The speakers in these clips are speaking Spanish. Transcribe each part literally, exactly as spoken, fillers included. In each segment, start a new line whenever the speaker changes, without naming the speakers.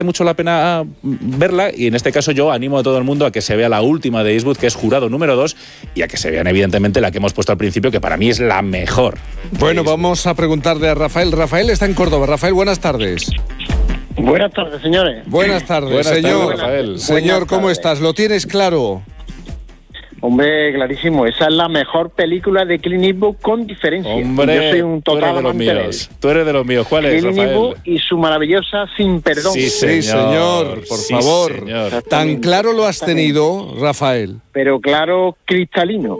mucho la pena verla, y en este caso yo animo a todo el mundo a que se vea la última de Eastwood, que es Jurado número dos, y a que se vean evidentemente la que hemos puesto al principio, que para mí es la mejor.
Bueno, vamos a preguntarle a Rafael. Rafael está en Córdoba. Rafael, buenas tardes.
Buenas tardes, señores.
Buenas tardes,
Buenas
señor.
tardes, Rafael.
Señor, ¿cómo
Buenas
estás? ¿Lo tienes claro?
Hombre, clarísimo. Esa es la mejor película de Clint Eastwood con diferencia.
Hombre,
yo soy un
tú
total
eres de los
amante de él.
míos. Tú eres de los míos. ¿Cuál es,
Clint
Rafael?
Eastwood y su maravillosa Sin Perdón.
Sí,
Sí, señor, por
Sí,
favor.
señor.
Tan claro lo has tenido, Rafael.
Pero claro, cristalino.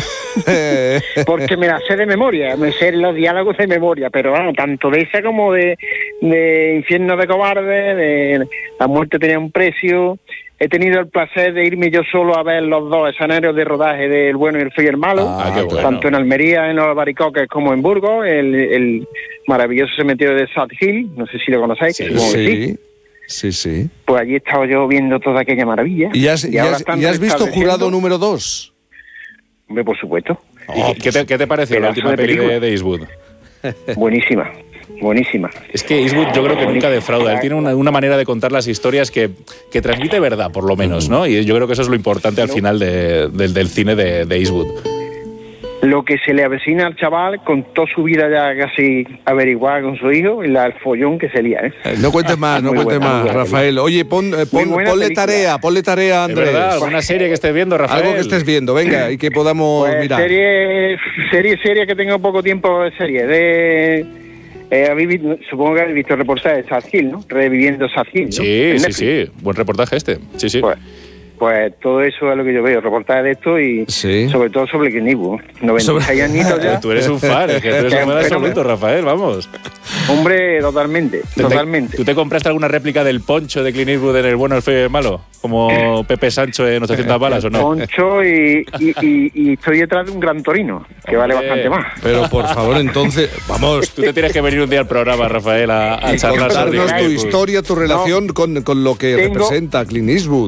Porque me la sé de memoria, me sé los diálogos de memoria, pero bueno, tanto de esa como de, de Infierno de Cobarde, de La muerte tenía un precio. He tenido el placer de irme yo solo a ver los dos escenarios de rodaje de El bueno y el feo y el malo,
Ah, qué bueno.
tanto en Almería, en los Albaricoques, como en Burgos, el, el maravilloso cementerio de Sad Hill, no sé si lo conocéis.
Sí,
supongo que
Sí, sí, sí.
Pues allí he estado yo viendo toda aquella maravilla.
¿Y has, y
ahora
has-
están
y has visto
restableciendo-
Jurado número dos?
Hombre, por supuesto.
¿Y qué, te, qué te pareció la
pedazo
última
de
peli de,
película.
de Eastwood?
Buenísima, buenísima.
Es que Eastwood yo creo que nunca defrauda. Él tiene una, una manera de contar las historias que, que transmite verdad, por lo menos, ¿no? Y yo creo que eso es lo importante al final de- del, del cine de, de Eastwood.
Lo que se le avecina al chaval con toda su vida ya casi averiguada con su hijo y la, el follón que se lía, ¿eh?
Eh, No cuentes más, no
Muy
cuentes
buena,
más,
muy buena
Rafael. Oye, pon, eh, pon-
buena
ponle
película.
tarea, ponle tarea,
Es
Andrés.
verdad, alguna serie que estés viendo, Rafael.
Algo que estés viendo, venga, y que podamos
Pues
mirar.
serie, serie, serie que tengo poco tiempo de serie. De, eh, habéis visto- supongo que habéis visto el reportaje de Sad Hill, ¿no? Reviviendo Sad Hill, ¿no?
Sí,
En
sí,
Netflix.
sí. Buen reportaje este. Sí, sí.
Pues, pues todo eso es lo que yo veo, reportajes de esto y
Sí.
sobre todo sobre Clint Eastwood. noventa y seis
Sobre-
añitos ya.
Tú eres un fan, es que tú eres un fan
Pero-
absoluto, Rafael, vamos.
Hombre, totalmente,
¿Te-
totalmente.
¿Tú te compraste alguna réplica del poncho de Clint Eastwood en El bueno, el feo y el malo? Como Pepe Sancho en ochocientas balas, ¿o no?
Poncho y, y, y, y estoy detrás de un Gran Torino, que vale
Hombre.
bastante más.
Pero por favor, entonces, vamos,
Tú te tienes que venir un día al programa, Rafael, a, a
y
charlar sobre
contarnos tu
Clint Eastwood.
historia, tu relación con, con lo que
Tengo-
representa Clint Eastwood.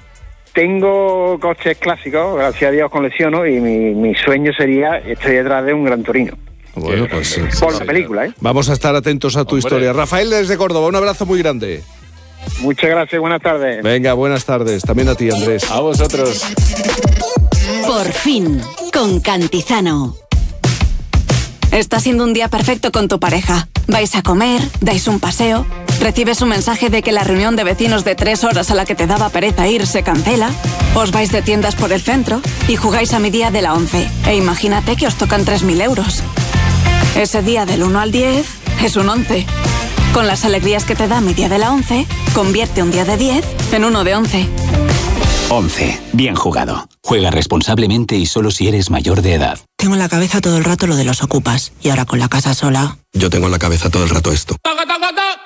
Tengo coches clásicos, gracias a Dios colecciono, y mi, mi sueño sería, estoy detrás de un Gran Torino.
Bueno, pues sí, sí,
Por
sí.
la película, ¿eh?
Vamos a estar atentos a tu
Hombre.
historia. Rafael desde Córdoba, un abrazo muy grande.
Muchas gracias, buenas tardes.
Venga, buenas tardes. También a ti, Andrés.
A vosotros.
Por fin, con Cantizano. Está siendo un día perfecto con tu pareja. Vais a comer, dais un paseo, recibes un mensaje de que la reunión de vecinos de tres horas a la que te daba pereza ir se cancela, os vais de tiendas por el centro y jugáis a mi día de la once. E imagínate que os tocan tres mil euros. Ese día del uno al diez es un once. Con las alegrías que te da mi día de la once, convierte un día de diez en uno de once.
once. Bien jugado. Juega responsablemente y solo si eres mayor de edad.
Tengo en la cabeza todo el rato lo de los ocupas. Y ahora con la casa sola...
Yo tengo en la cabeza todo el rato esto.